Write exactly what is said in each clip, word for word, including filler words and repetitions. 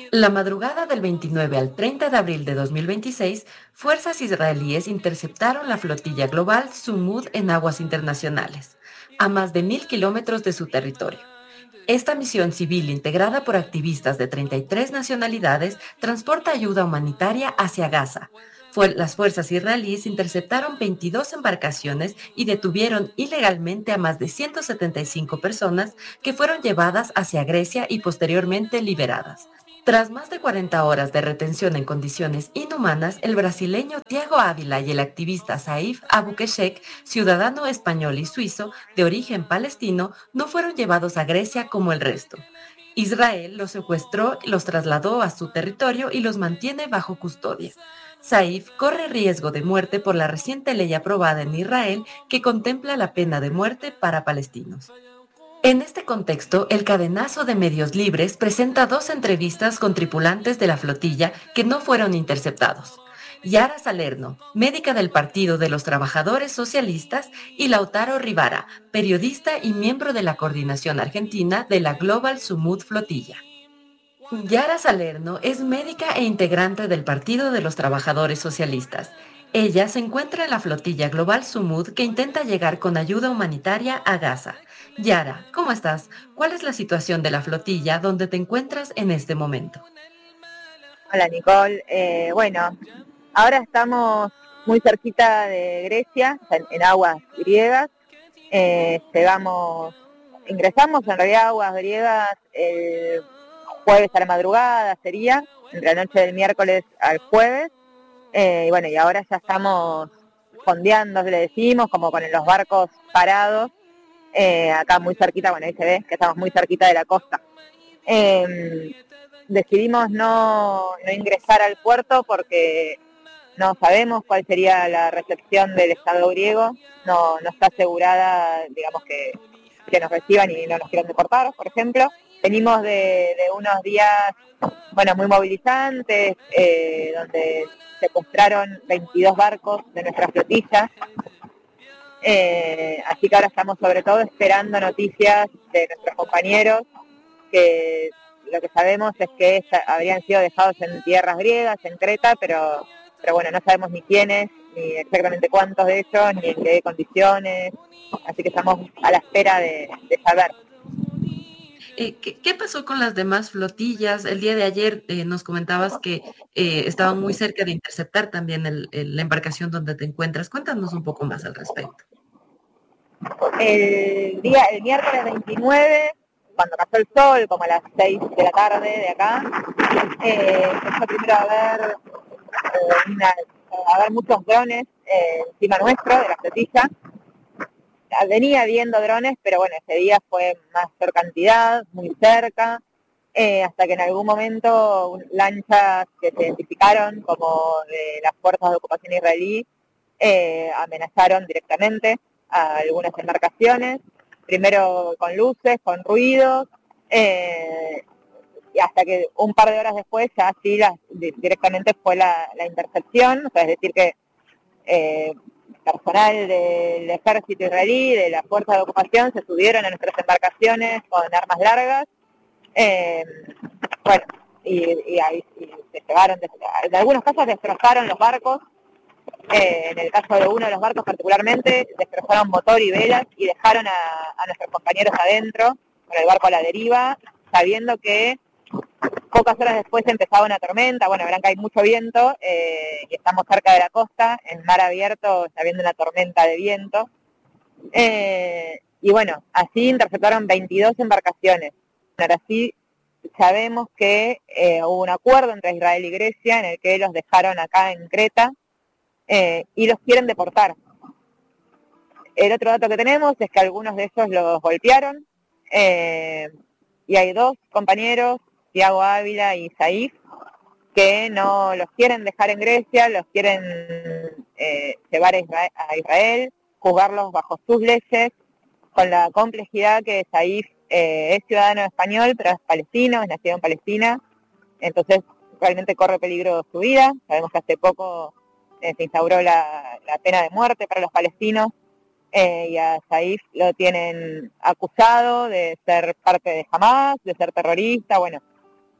La madrugada del veintinueve al treinta de abril de dos mil veintiséis, fuerzas israelíes interceptaron la flotilla global Sumud en aguas internacionales, a más de mil kilómetros de su territorio. Esta misión civil integrada por activistas de treinta y tres nacionalidades transporta ayuda humanitaria hacia Gaza. Fue- las fuerzas israelíes interceptaron veintidós embarcaciones y detuvieron ilegalmente a más de ciento setenta y cinco personas que fueron llevadas hacia Grecia y posteriormente liberadas. Tras más de cuarenta horas de retención en condiciones inhumanas, el brasileño Thiago Ávila y el activista Saif Abukeshek, ciudadano español y suizo de origen palestino, no fueron llevados a Grecia como el resto. Israel los secuestró, los trasladó a su territorio y los mantiene bajo custodia. Saif corre riesgo de muerte por la reciente ley aprobada en Israel que contempla la pena de muerte para palestinos. En este contexto, el cadenazo de medios libres presenta dos entrevistas con tripulantes de la flotilla que no fueron interceptados. Yara Salerno, médica del Partido de los Trabajadores Socialistas, y Lautaro Rivara, periodista y miembro de la coordinación argentina de la Global Sumud Flotilla. Yara Salerno es médica e integrante del Partido de los Trabajadores Socialistas. Ella se encuentra en la flotilla global Sumud que intenta llegar con ayuda humanitaria a Gaza. Yara, ¿cómo estás? ¿Cuál es la situación de la flotilla donde te encuentras en este momento? Hola Nicole, eh, bueno, ahora estamos muy cerquita de Grecia, en, en aguas griegas. Eh, llegamos, ingresamos en realidad a aguas griegas el jueves a la madrugada, sería, entre la noche del miércoles al jueves. Eh, y bueno, y ahora ya estamos fondeando, le decimos, como con los barcos parados, eh, acá muy cerquita, bueno, ahí se ve que estamos muy cerquita de la costa. Eh, decidimos no, no ingresar al puerto porque no sabemos cuál sería la recepción del Estado griego, no, no está asegurada, digamos, que, que nos reciban y no nos quieran deportar, por ejemplo. Venimos de, de unos días, bueno, muy movilizantes, eh, donde secuestraron veintidós barcos de nuestra flotilla, eh, así que ahora estamos sobre todo esperando noticias de nuestros compañeros, que lo que sabemos es que habrían sido dejados en tierras griegas, en Creta, pero, pero bueno, no sabemos ni quiénes, ni exactamente cuántos de ellos, ni en qué condiciones, así que estamos a la espera de, de saber. Eh, ¿qué, qué pasó con las demás flotillas? El día de ayer eh, nos comentabas que eh, estaban muy cerca de interceptar también el, el, la embarcación donde te encuentras. Cuéntanos un poco más al respecto. El día, el miércoles veintinueve, cuando pasó el sol, como a las seis de la tarde de acá, eh, empezó primero a ver, eh, una, a ver muchos drones eh, encima nuestro, de la flotilla. Venía viendo drones, pero bueno, ese día fue más por cantidad, muy cerca, eh, hasta que en algún momento lanchas que se identificaron como de las fuerzas de ocupación israelí eh, amenazaron directamente a algunas embarcaciones, primero con luces, con ruidos, eh, y hasta que un par de horas después ya sí las, directamente fue la, la intercepción, o sea, es decir que eh, personal del ejército israelí, de las fuerzas de ocupación, se subieron a nuestras embarcaciones con armas largas, eh, bueno, y, y ahí y se llevaron, en algunos casos destrozaron los barcos, eh, en el caso de uno de los barcos particularmente, destrozaron motor y velas y dejaron a, a nuestros compañeros adentro, con el barco a la deriva, sabiendo que pocas horas después empezaba una tormenta. Bueno, verán que hay mucho viento eh, y estamos cerca de la costa, en mar abierto, está habiendo una tormenta de viento. Eh, y bueno, así interceptaron veintidós embarcaciones. Ahora sí sabemos que eh, hubo un acuerdo entre Israel y Grecia en el que los dejaron acá en Creta eh, y los quieren deportar. El otro dato que tenemos es que algunos de ellos los golpearon eh, y hay dos compañeros, Thiago Ávila y Saif, que no los quieren dejar en Grecia, los quieren eh, llevar a Israel, a Israel, juzgarlos bajo sus leyes, con la complejidad que Saif eh, es ciudadano español, pero es palestino, es nacido en Palestina, entonces realmente corre peligro su vida. Sabemos que hace poco eh, se instauró la, la pena de muerte para los palestinos, eh, y a Saif lo tienen acusado de ser parte de Hamas, de ser terrorista, bueno.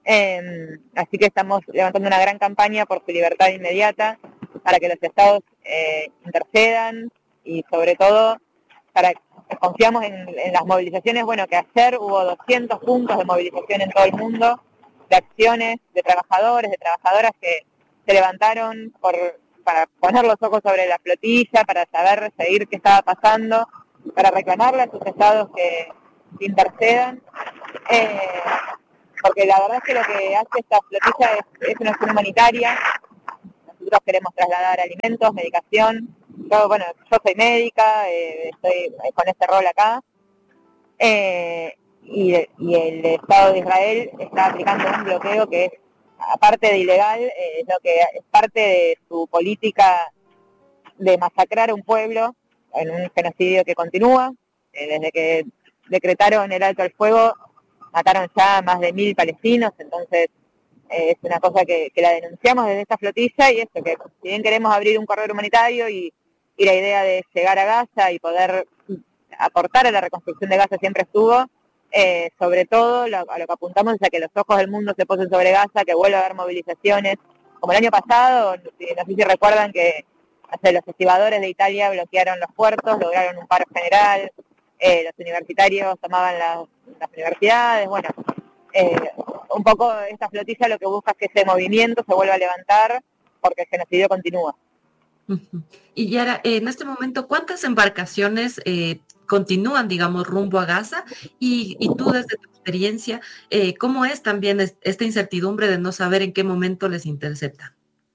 Eh, así que estamos levantando una gran campaña por su libertad inmediata, para que los estados eh, intercedan y sobre todo para confiamos en, en las movilizaciones. Bueno, que ayer hubo doscientos puntos de movilización en todo el mundo, de acciones de trabajadores, de trabajadoras que se levantaron por, para poner los ojos sobre la flotilla, para saber seguir qué estaba pasando, para reclamarle a sus estados que, que intercedan. Eh, porque la verdad es que lo que hace esta flotilla es, es una acción humanitaria. Nosotros queremos trasladar alimentos, medicación. Yo, bueno, yo soy médica, eh, estoy con este rol acá, eh, y, y el Estado de Israel está aplicando un bloqueo que es, aparte de ilegal, eh, lo que es parte de su política de masacrar a un pueblo en un genocidio que continúa. Eh, desde que decretaron el alto al fuego, mataron ya más de mil palestinos, entonces eh, es una cosa que, que la denunciamos desde esta flotilla, y esto, que si bien queremos abrir un corredor humanitario y, y la idea de llegar a Gaza y poder aportar a la reconstrucción de Gaza siempre estuvo, eh, sobre todo lo, a lo que apuntamos es a que los ojos del mundo se posen sobre Gaza, que vuelva a haber movilizaciones, como el año pasado. No sé si recuerdan que o sea, los estibadores de Italia bloquearon los puertos, lograron un paro general, eh, los universitarios tomaban las, las universidades. Bueno, eh, un poco esta flotilla lo que busca es que ese movimiento se vuelva a levantar, porque el genocidio continúa. Uh-huh. Y Yara, en este momento, ¿cuántas embarcaciones eh, continúan, digamos, rumbo a Gaza? Y, y tú, desde tu experiencia, eh, ¿cómo es también es, esta incertidumbre de no saber en qué momento les interceptan?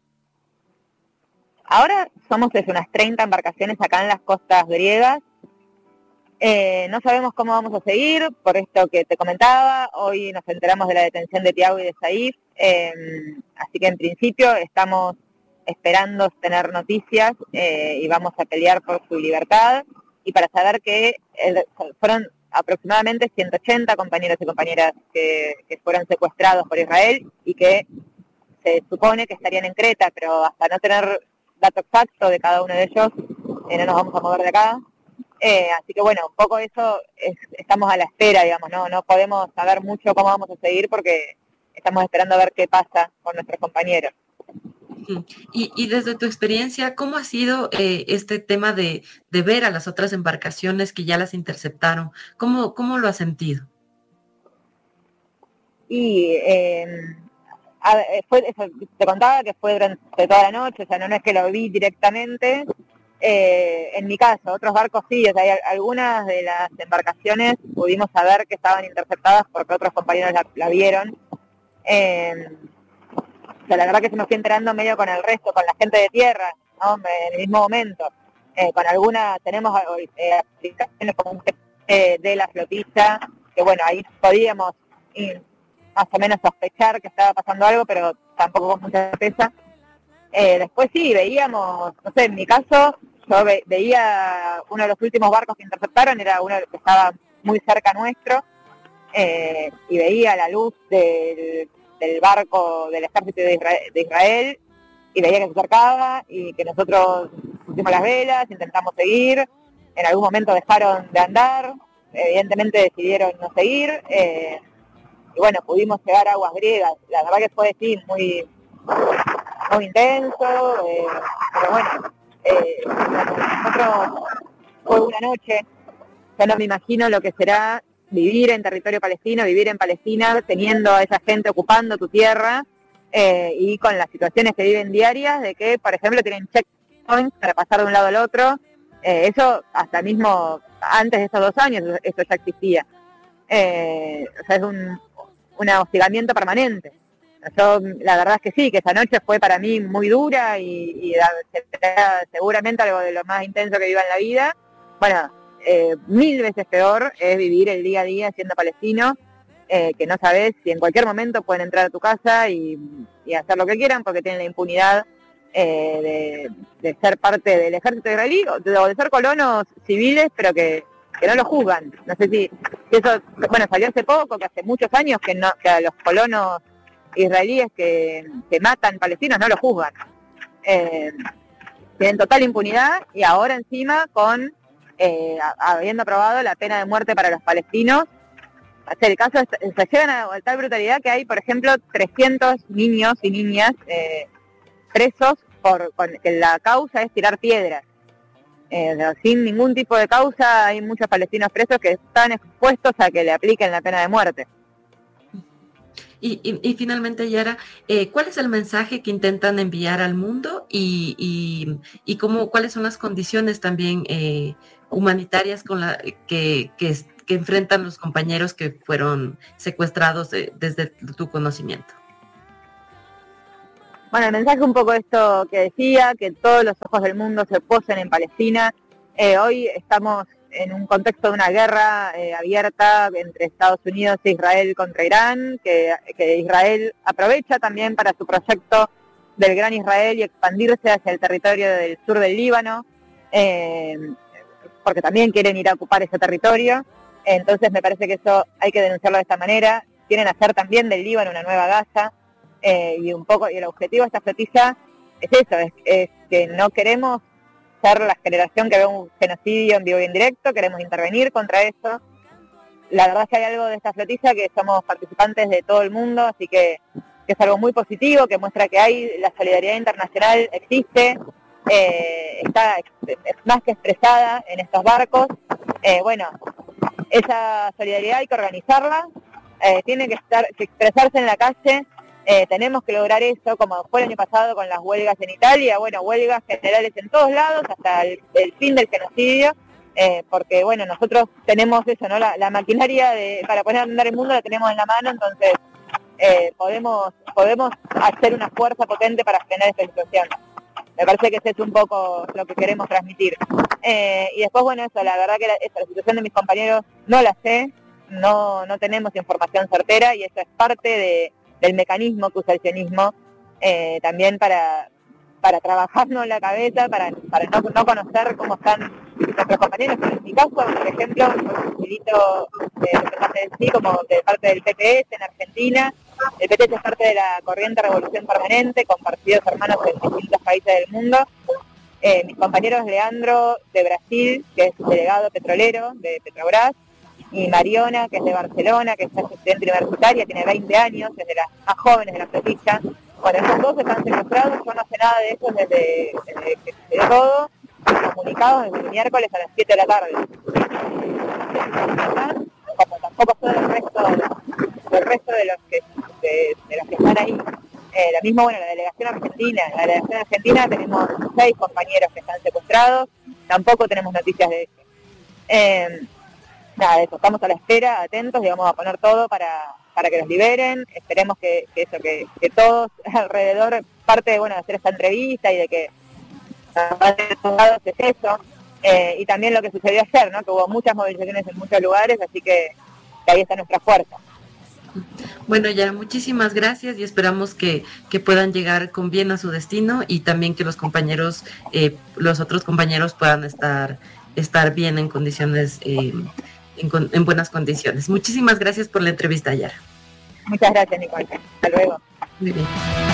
Ahora somos desde unas treinta embarcaciones acá en las costas griegas. Eh, no sabemos cómo vamos a seguir, por esto que te comentaba. Hoy nos enteramos de la detención de Tiago y de Saif, eh, así que en principio estamos esperando tener noticias eh, y vamos a pelear por su libertad, y para saber que eh, fueron aproximadamente ciento ochenta compañeros y compañeras que, que fueron secuestrados por Israel y que se supone que estarían en Creta, pero hasta no tener dato exacto de cada uno de ellos, eh, no nos vamos a mover de acá. Eh, así que bueno, un poco eso, es, estamos a la espera, digamos, no no podemos saber mucho cómo vamos a seguir, porque estamos esperando a ver qué pasa con nuestros compañeros. Y, y desde tu experiencia, ¿cómo ha sido eh, este tema de, de ver a las otras embarcaciones que ya las interceptaron? ¿Cómo, cómo lo has sentido? Y eh, a, fue, eso, te contaba que fue durante toda la noche, o sea, no, no es que lo vi directamente. Eh, en mi caso, otros barcos sí, o sea, hay, algunas de las embarcaciones pudimos saber que estaban interceptadas porque otros compañeros la, la vieron. Eh, o sea, la verdad que se me fui enterando medio con el resto, con la gente de tierra, ¿no? En el mismo momento. Eh, con algunas tenemos eh, aplicaciones como un eh, de la flotilla, que bueno, ahí podíamos ir, más o menos sospechar que estaba pasando algo, pero tampoco con mucha certeza. Eh, después sí, veíamos, no sé, en mi caso, yo ve, veía uno de los últimos barcos que interceptaron, era uno que estaba muy cerca nuestro, eh, y veía la luz del, del barco del ejército de Israel, de Israel, y veía que se acercaba, y que nosotros pusimos las velas, intentamos seguir, en algún momento dejaron de andar, evidentemente decidieron no seguir, eh, y bueno, pudimos llegar a aguas griegas. La verdad que fue, sí, muy... muy intenso, eh, pero bueno, eh, nosotros fue una noche. Yo no me imagino lo que será vivir en territorio palestino, vivir en Palestina, teniendo a esa gente ocupando tu tierra, eh, y con las situaciones que viven diarias, de que, por ejemplo, tienen checkpoints para pasar de un lado al otro. Eh, eso hasta mismo antes de esos dos años, eso ya existía. Eh, o sea, es un, un hostigamiento permanente. Yo, la verdad es que sí, que esa noche fue para mí muy dura, y, y seguramente algo de lo más intenso que viva en la vida. Bueno, eh, mil veces peor es vivir el día a día siendo palestino, eh, que no sabes si en cualquier momento pueden entrar a tu casa y, y hacer lo que quieran, porque tienen la impunidad eh, de, de ser parte del ejército israelí, o de, o de ser colonos civiles, pero que, que no lo juzgan. No sé si, si eso, bueno, salió hace poco, que hace muchos años que, no, que a los colonos israelíes que, que matan palestinos no lo juzgan. Eh, tienen total impunidad, y ahora encima con eh, habiendo aprobado la pena de muerte para los palestinos, hacer el caso, se llegan a tal brutalidad que hay, por ejemplo, trescientos niños y niñas eh, presos por con, que la causa es tirar piedras. Eh, no, sin ningún tipo de causa, hay muchos palestinos presos que están expuestos a que le apliquen la pena de muerte. Y, y, y finalmente, Yara, eh, ¿cuál es el mensaje que intentan enviar al mundo y, y, y cómo, cuáles son las condiciones también eh, humanitarias con la que, que, que enfrentan los compañeros que fueron secuestrados de, desde tu conocimiento? Bueno, el mensaje un poco esto que decía, que todos los ojos del mundo se posen en Palestina. Eh, hoy estamos en un contexto de una guerra eh, abierta entre Estados Unidos e Israel contra Irán, que, que Israel aprovecha también para su proyecto del Gran Israel y expandirse hacia el territorio del sur del Líbano, eh, porque también quieren ir a ocupar ese territorio. Entonces me parece que eso hay que denunciarlo de esta manera. Quieren hacer también del Líbano una nueva Gaza, eh, y un poco y el objetivo de esta flotilla es eso, es, es que no queremos ser la generación que ve un genocidio en vivo y en directo, queremos intervenir contra eso. La verdad es que hay algo de esta flotilla que somos participantes de todo el mundo, así que, que es algo muy positivo, que muestra que hay, la solidaridad internacional existe, eh, está es más que expresada en estos barcos. Eh, bueno, esa solidaridad hay que organizarla, eh, tiene que estar que expresarse en la calle. Eh, tenemos que lograr eso, como fue el año pasado con las huelgas en Italia, bueno, huelgas generales en todos lados, hasta el, el fin del genocidio, eh, porque bueno, nosotros tenemos eso, ¿no? La, la maquinaria de, para poner a andar el mundo la tenemos en la mano, entonces eh, podemos podemos hacer una fuerza potente para frenar esta situación. Me parece que ese es un poco lo que queremos transmitir. Eh, y después, bueno, eso, la verdad que la, eso, la situación de mis compañeros no la sé, no, no tenemos información certera y eso es parte de del mecanismo que usa el sionismo, eh, también para, para trabajarnos la cabeza, para, para no, no conocer cómo están nuestros compañeros. En mi caso, por ejemplo, un milito de representante de sí, como de parte del P P S en Argentina. El P P S es parte de la corriente Revolución Permanente, con partidos hermanos en distintos países del mundo. Eh, mis compañeros Leandro, de Brasil, que es delegado petrolero de Petrobras, y Mariona, que es de Barcelona, que es estudiante universitaria, tiene veinte años, es de las más jóvenes de la flotilla. Bueno, esos dos están secuestrados, yo no sé nada de ellos desde, desde que se dio todo, comunicados desde el miércoles a las siete de la tarde. Como tampoco son el resto, el resto de los que de, de los que están ahí. Eh, lo mismo, bueno, la delegación argentina. En la delegación argentina tenemos seis compañeros que están secuestrados, tampoco tenemos noticias de ellos. Eh, Nada, eso, estamos a la espera, atentos y vamos a poner todo para, para que los liberen. Esperemos que, que eso, que, que todos alrededor, parte de, bueno, de hacer esta entrevista y de que es eso. Eh, y también lo que sucedió ayer, ¿no? Que hubo muchas movilizaciones en muchos lugares, así que, que ahí está nuestra fuerza. Bueno, ya muchísimas gracias y esperamos que, que puedan llegar con bien a su destino y también que los compañeros, eh, los otros compañeros puedan estar, estar bien en condiciones eh, En, en buenas condiciones. Muchísimas gracias por la entrevista, Yara. Muchas gracias, Nicole. Hasta luego. Muy bien.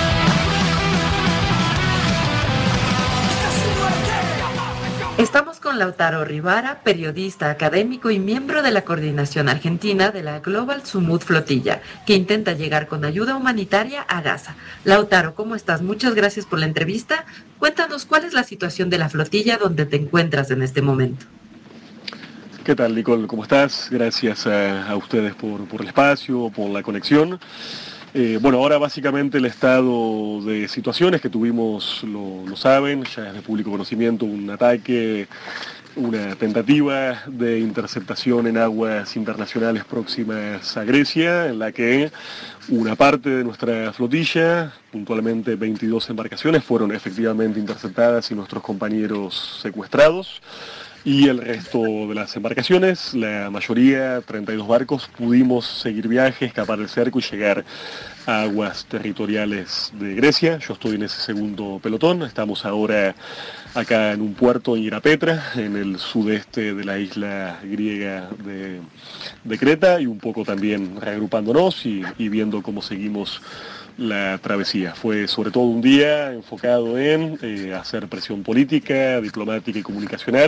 Estamos con Lautaro Rivara, periodista, académico y miembro de la coordinación argentina de la Global Sumud Flotilla, que intenta llegar con ayuda humanitaria a Gaza. Lautaro, ¿cómo estás? Muchas gracias por la entrevista. Cuéntanos cuál es la situación de la flotilla donde te encuentras en este momento. ¿Qué tal, Nicole? ¿Cómo estás? Gracias a, a ustedes por, por el espacio, por la conexión. Eh, bueno, ahora básicamente el estado de situaciones que tuvimos, lo, lo saben, ya es de público conocimiento, un ataque, una tentativa de interceptación en aguas internacionales próximas a Grecia, en la que una parte de nuestra flotilla, puntualmente veintidós embarcaciones, fueron efectivamente interceptadas y nuestros compañeros secuestrados. Y el resto de las embarcaciones, la mayoría, treinta y dos barcos, pudimos seguir viaje, escapar del cerco y llegar a aguas territoriales de Grecia. Yo estoy en ese segundo pelotón, estamos ahora acá en un puerto en Irapetra, en el sudeste de la isla griega de, de Creta, y un poco también reagrupándonos y, y viendo cómo seguimos la travesía. Fue sobre todo un día enfocado en eh, hacer presión política, diplomática y comunicacional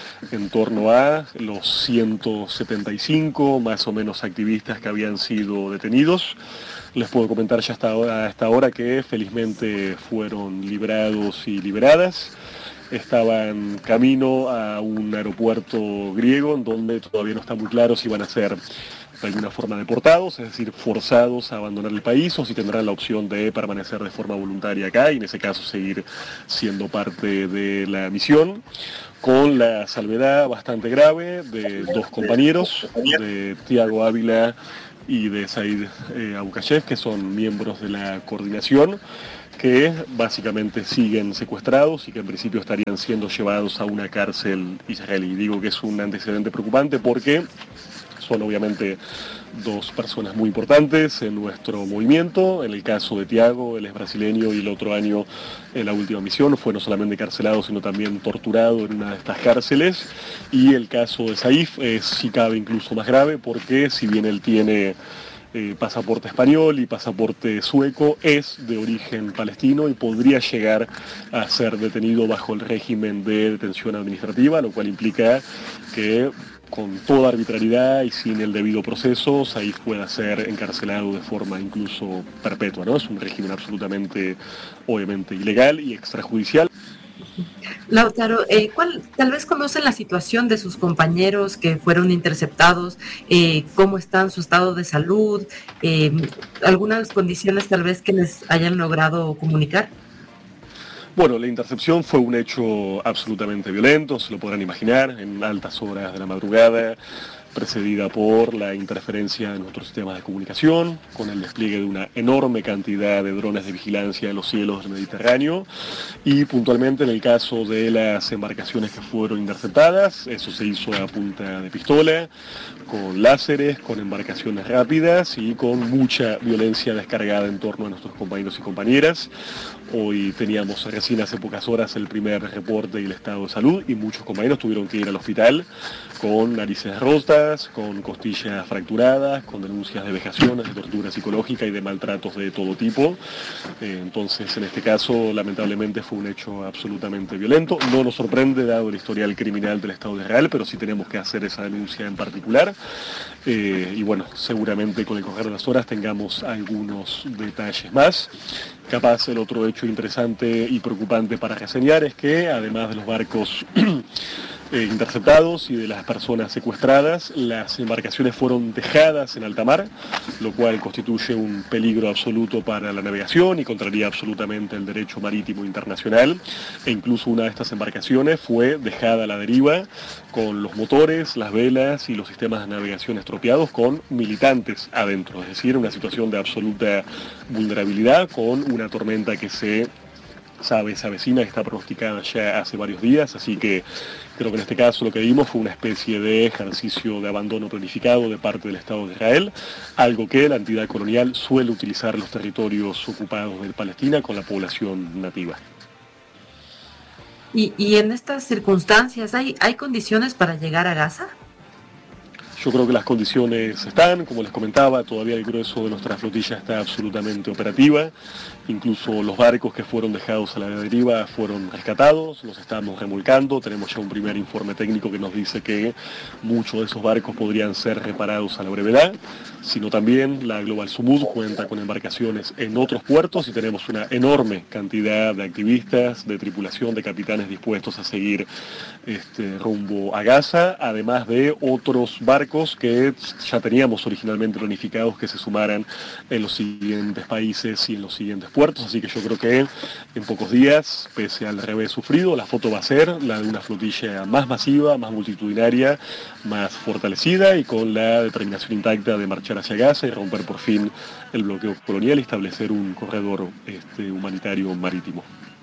en torno a los ciento setenta y cinco más o menos activistas que habían sido detenidos. Les puedo comentar ya hasta ahora, hasta ahora que felizmente fueron liberados y liberadas. Estaban camino a un aeropuerto griego en donde todavía no está muy claro si van a ser de alguna forma deportados, es decir, forzados a abandonar el país, o si tendrán la opción de permanecer de forma voluntaria acá y en ese caso seguir siendo parte de la misión, con la salvedad bastante grave de dos compañeros, de Tiago Ávila y de Said eh, Abukashev, que son miembros de la coordinación, que básicamente siguen secuestrados y que en principio estarían siendo llevados a una cárcel israelí. Digo que es un antecedente preocupante porque son obviamente dos personas muy importantes en nuestro movimiento. En el caso de Tiago, él es brasileño y el otro año en la última misión fue no solamente encarcelado sino también torturado en una de estas cárceles. Y el caso de Saif es, si cabe, incluso más grave porque si bien él tiene eh, pasaporte español y pasaporte sueco, es de origen palestino y podría llegar a ser detenido bajo el régimen de detención administrativa, lo cual implica que con toda arbitrariedad y sin el debido proceso, Saif pueda ser encarcelado de forma incluso perpetua, ¿no? Es un régimen absolutamente, obviamente, ilegal y extrajudicial. Lautaro, eh, ¿cuál, tal vez conocen la situación de sus compañeros que fueron interceptados, eh, cómo están, su estado de salud, eh, algunas condiciones tal vez que les hayan logrado comunicar? Bueno, la intercepción fue un hecho absolutamente violento, se lo podrán imaginar, en altas horas de la madrugada, precedida por la interferencia en otros sistemas de comunicación, con el despliegue de una enorme cantidad de drones de vigilancia en los cielos del Mediterráneo, y puntualmente en el caso de las embarcaciones que fueron interceptadas, eso se hizo a punta de pistola, con láseres, con embarcaciones rápidas y con mucha violencia descargada en torno a nuestros compañeros y compañeras. Hoy teníamos recién hace pocas horas el primer reporte del estado de salud y muchos compañeros tuvieron que ir al hospital con narices rotas, con costillas fracturadas, con denuncias de vejaciones, de tortura psicológica y de maltratos de todo tipo. Eh, entonces, en este caso, lamentablemente fue un hecho absolutamente violento. No nos sorprende dado el historial criminal del Estado de Israel, pero sí tenemos que hacer esa denuncia en particular. Eh, y bueno, seguramente con el correr de las horas tengamos algunos detalles más. Capaz el otro hecho interesante y preocupante para reseñar es que, además de los barcos eh, interceptados y de las personas secuestradas, las embarcaciones fueron dejadas en alta mar, lo cual constituye un peligro absoluto para la navegación y contraría absolutamente el derecho marítimo internacional. E incluso una de estas embarcaciones fue dejada a la deriva con los motores, las velas y los sistemas de navegación estropeados con militantes adentro, es decir, una situación de absoluta vulnerabilidad con una tormenta que se sabe, se avecina, que está pronosticada ya hace varios días, así que creo que en este caso lo que vimos fue una especie de ejercicio de abandono planificado de parte del Estado de Israel, algo que la entidad colonial suele utilizar en los territorios ocupados de Palestina con la población nativa. Y, y en estas circunstancias, ¿hay, ¿hay condiciones para llegar a Gaza? Yo creo que las condiciones están, como les comentaba, todavía el grueso de nuestra flotilla está absolutamente operativa, incluso los barcos que fueron dejados a la deriva fueron rescatados, los estamos remolcando, tenemos ya un primer informe técnico que nos dice que muchos de esos barcos podrían ser reparados a la brevedad, sino también la Global Sumud cuenta con embarcaciones en otros puertos y tenemos una enorme cantidad de activistas, de tripulación, de capitanes dispuestos a seguir este, rumbo a Gaza, además de otros barcos que ya teníamos originalmente planificados que se sumaran en los siguientes países y en los siguientes puertos, así que yo creo que en pocos días, pese al revés sufrido, la foto va a ser la de una flotilla más masiva, más multitudinaria, más fortalecida y con la determinación intacta de marchar hacia Gaza y romper por fin el bloqueo colonial y establecer un corredor este, humanitario marítimo.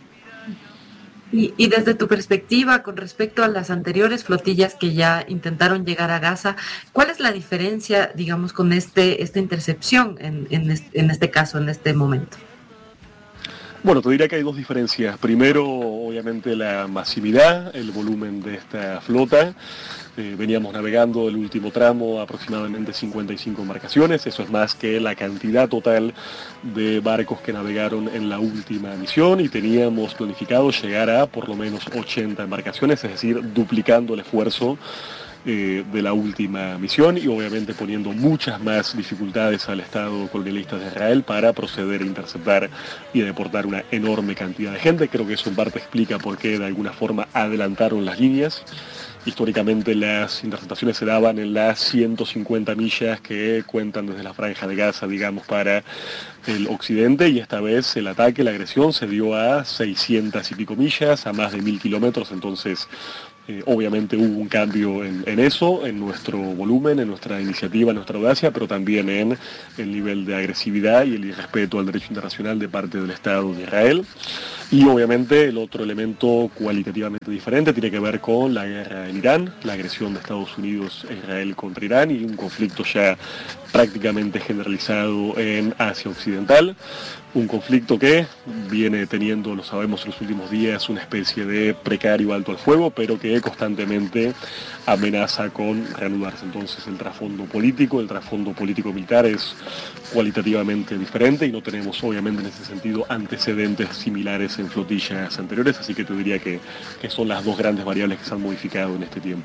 Y, y desde tu perspectiva, con respecto a las anteriores flotillas que ya intentaron llegar a Gaza, ¿cuál es la diferencia, digamos, con este esta intercepción en, en, este, en este caso, en este momento? Bueno, te diría que hay dos diferencias. Primero, obviamente, la masividad, el volumen de esta flota. Eh, veníamos navegando el último tramo aproximadamente cincuenta y cinco embarcaciones, eso es más que la cantidad total de barcos que navegaron en la última misión, y teníamos planificado llegar a por lo menos ochenta embarcaciones, es decir, duplicando el esfuerzo Eh, de la última misión, y obviamente poniendo muchas más dificultades al Estado colonialista de Israel para proceder a interceptar y deportar una enorme cantidad de gente. Creo que eso en parte explica por qué de alguna forma adelantaron las líneas. Históricamente las interceptaciones se daban en las ciento cincuenta millas que cuentan desde la Franja de Gaza, digamos, para el occidente, y esta vez el ataque, la agresión se dio a seiscientas y pico millas, a más de mil kilómetros, entonces Eh, obviamente hubo un cambio en, en eso, en nuestro volumen, en nuestra iniciativa, en nuestra audacia, pero también en el nivel de agresividad y el irrespeto al derecho internacional de parte del Estado de Israel. Y obviamente el otro elemento cualitativamente diferente tiene que ver con la guerra en Irán, la agresión de Estados Unidos e Israel contra Irán, y un conflicto ya prácticamente generalizado en Asia Occidental. Un conflicto que viene teniendo, lo sabemos en los últimos días, una especie de precario alto al fuego, pero que constantemente amenaza con reanudarse. Entonces el trasfondo político, el trasfondo político-militar es cualitativamente diferente, y no tenemos obviamente en ese sentido antecedentes similares en flotillas anteriores, así que te diría que, que son las dos grandes variables que se han modificado en este tiempo.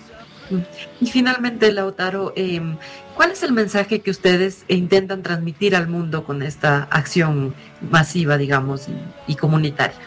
Y finalmente, Lautaro, eh, ¿cuál es el mensaje que ustedes intentan transmitir al mundo con esta acción masiva, digamos, y, y comunitaria?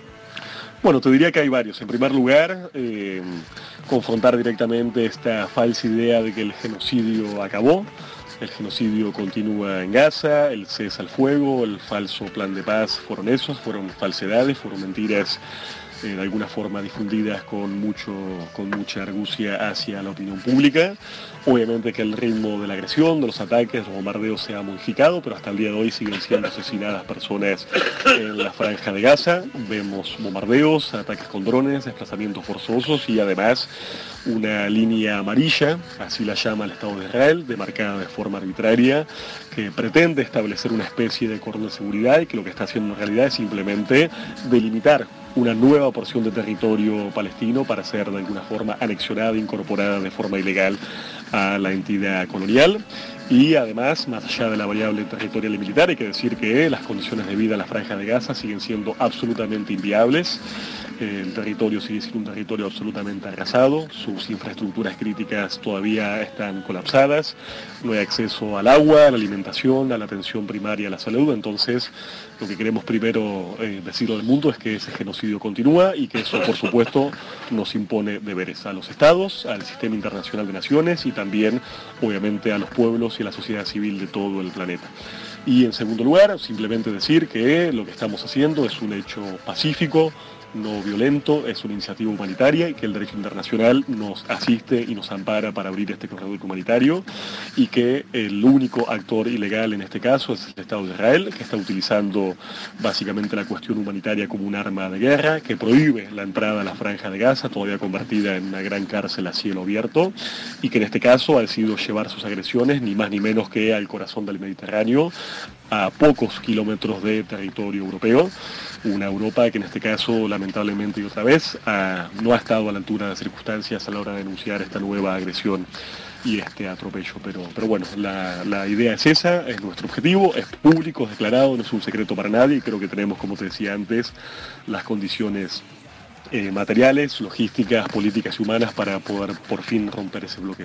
Bueno, te diría que hay varios. En primer lugar, eh, confrontar directamente esta falsa idea de que el genocidio acabó. El genocidio continúa en Gaza, el cese al fuego, el falso plan de paz fueron esos, fueron falsedades, fueron mentiras eh, de alguna forma difundidas con, mucho, con mucha argucia hacia la opinión pública. Obviamente que el ritmo de la agresión, de los ataques, los bombardeos se ha modificado, pero hasta el día de hoy siguen siendo asesinadas personas en la Franja de Gaza. Vemos bombardeos, ataques con drones, desplazamientos forzosos y además una línea amarilla, así la llama el Estado de Israel, demarcada de forma arbitraria, que pretende establecer una especie de cordón de seguridad, y que lo que está haciendo en realidad es simplemente delimitar una nueva porción de territorio palestino para ser de alguna forma anexionada, incorporada de forma ilegal a la entidad colonial. Y además, más allá de la variable territorial y militar, hay que decir que las condiciones de vida en la Franja de Gaza siguen siendo absolutamente inviables. El territorio sigue siendo un territorio absolutamente arrasado, sus infraestructuras críticas todavía están colapsadas, no hay acceso al agua, a la alimentación, a la atención primaria, a la salud. Entonces, lo que queremos primero eh, decirlo al mundo es que ese genocidio continúa, y que eso, por supuesto, nos impone deberes a los estados, al sistema internacional de naciones, y también, obviamente, a los pueblos y a la sociedad civil de todo el planeta. Y en segundo lugar, simplemente decir que lo que estamos haciendo es un hecho pacífico, no violento, es una iniciativa humanitaria, y que el derecho internacional nos asiste y nos ampara para abrir este corredor humanitario, y que el único actor ilegal en este caso es el Estado de Israel, que está utilizando básicamente la cuestión humanitaria como un arma de guerra, que prohíbe la entrada a la Franja de Gaza, todavía convertida en una gran cárcel a cielo abierto, y que en este caso ha decidido llevar sus agresiones ni más ni menos que al corazón del Mediterráneo, a pocos kilómetros de territorio europeo, una Europa que en este caso lamentablemente y otra vez ha, no ha estado a la altura de las circunstancias a la hora de denunciar esta nueva agresión y este atropello. Pero, pero bueno, la, la idea es esa, es nuestro objetivo, es público, es declarado, no es un secreto para nadie, y creo que tenemos, como te decía antes, las condiciones eh, materiales, logísticas, políticas y humanas para poder por fin romper ese bloqueo.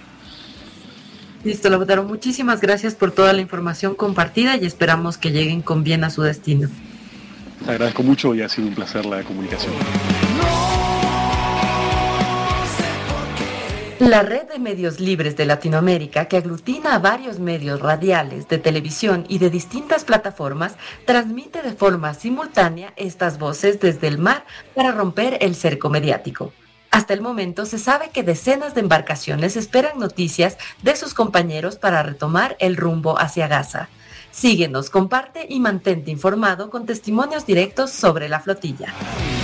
Listo, Lautaro, muchísimas gracias por toda la información compartida, y esperamos que lleguen con bien a su destino. Te agradezco mucho y ha sido un placer la comunicación. La red de medios libres de Latinoamérica, que aglutina a varios medios radiales, de televisión y de distintas plataformas, transmite de forma simultánea estas voces desde el mar para romper el cerco mediático. Hasta el momento se sabe que decenas de embarcaciones esperan noticias de sus compañeros para retomar el rumbo hacia Gaza. Síguenos, comparte y mantente informado con testimonios directos sobre la flotilla.